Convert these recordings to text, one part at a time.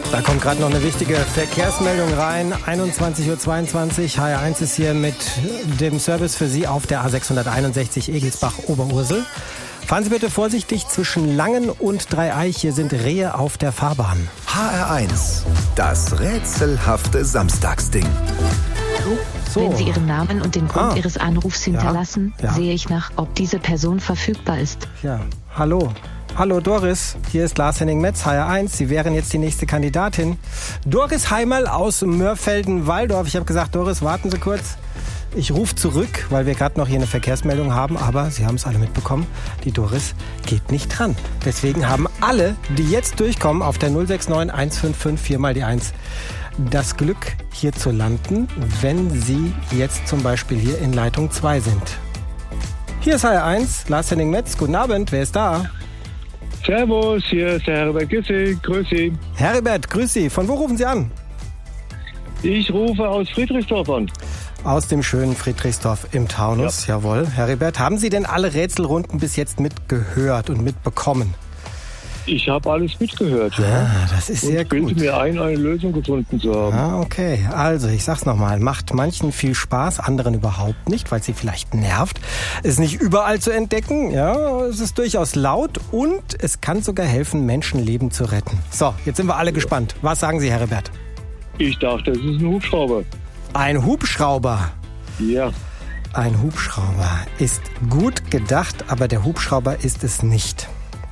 Da kommt gerade noch eine wichtige Verkehrsmeldung rein. 21:22 Uhr. HR1 ist hier mit dem Service für Sie auf der A661 Egelsbach-Oberursel. Fahren Sie bitte vorsichtig zwischen Langen und Dreieich. Hier sind Rehe auf der Fahrbahn. HR1, das rätselhafte Samstagsding. So. Wenn Sie Ihren Namen und den Grund Ihres Anrufs hinterlassen, Ja. sehe ich nach, ob diese Person verfügbar ist. Ja, hallo. Hallo Doris, hier ist Lars-Henning Metz, HR1. Sie wären jetzt die nächste Kandidatin. Doris Heimerl aus Mörfelden-Walldorf. Ich habe gesagt, Doris, warten Sie kurz. Ich rufe zurück, weil wir gerade noch hier eine Verkehrsmeldung haben. Aber Sie haben es alle mitbekommen, die Doris geht nicht dran. Deswegen haben alle, die jetzt durchkommen, auf der 069 155 4 mal die 1 das Glück, hier zu landen, wenn Sie jetzt zum Beispiel hier in Leitung 2 sind. Hier ist HR1, Lars-Henning Metz. Guten Abend, wer ist da? Servus, hier ist der Herbert Gisse. Grüß Sie. Heribert, grüß Sie. Von wo rufen Sie an? Ich rufe aus Friedrichsdorf an. Aus dem schönen Friedrichsdorf im Taunus, jawohl. Heribert, haben Sie denn alle Rätselrunden bis jetzt mitgehört und mitbekommen? Ich habe alles mitgehört, ja. Ah, das ist sehr und bilde gut. mir ein, eine Lösung gefunden zu haben. Ah, okay. Also, ich sag's nochmal. Macht manchen viel Spaß, anderen überhaupt nicht, weil sie vielleicht nervt. Ist nicht überall zu entdecken. Ja, es ist durchaus laut und es kann sogar helfen, Menschenleben zu retten. So, jetzt sind wir alle gespannt. Was sagen Sie, Heribert? Ich dachte, es ist ein Hubschrauber. Ein Hubschrauber. Ja. Ein Hubschrauber ist gut gedacht, aber der Hubschrauber ist es nicht.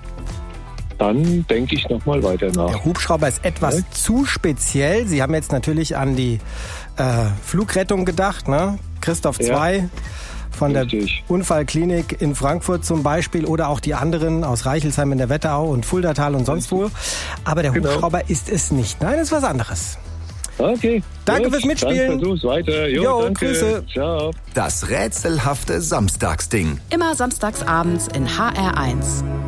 Dann denke ich nochmal weiter nach. Der Hubschrauber ist etwas zu speziell. Sie haben jetzt natürlich an die Flugrettung gedacht, ne? Christoph II von Richtig. der Unfallklinik in Frankfurt zum Beispiel oder auch die anderen aus Reichelsheim in der Wetterau und Fuldatal und sonst wo. Aber der Hubschrauber ist es nicht. Nein, es ist was anderes. Okay. Danke gut, fürs Mitspielen. Dann versuch's weiter. Jo, danke. Grüße. Ciao. Das rätselhafte Samstagsding. Immer samstags abends in HR1.